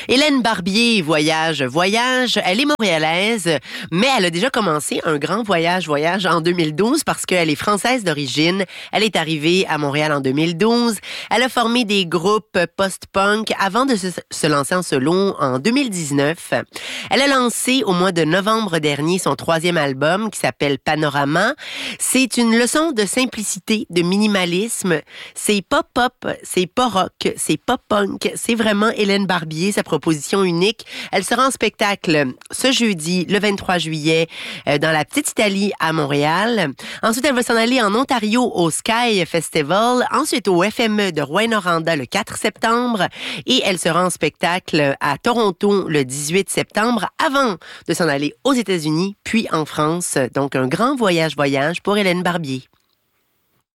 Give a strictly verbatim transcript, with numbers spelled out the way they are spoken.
Hélène Barbier voyage, voyage. Elle est montréalaise, mais elle a déjà commencé un grand voyage, voyage en deux mille douze parce qu'elle est française d'origine. Elle est arrivée à Montréal en deux mille douze. Elle a formé des groupes post-punk avant de se, se lancer en solo en deux mille dix-neuf. Elle a lancé au mois de novembre dernier son troisième album qui s'appelle Panorama. C'est une leçon de simplicité, de minimalisme. C'est pas pop, c'est pas rock, c'est pas punk. C'est vraiment Hélène Barbier, sa proposition unique. Elle sera en spectacle ce jeudi, le vingt-trois juillet, euh, dans la Petite Italie à Montréal. Ensuite, elle va s'en aller en Ontario au Sky Festival. Ensuite, au F M E de Rouyn-Noranda le quatre septembre. Et elle sera en spectacle à Toronto le dix-huit septembre avant de s'en aller aux États-Unis, puis en France. Donc, un grand voyage-voyage pour Hélène Barbier.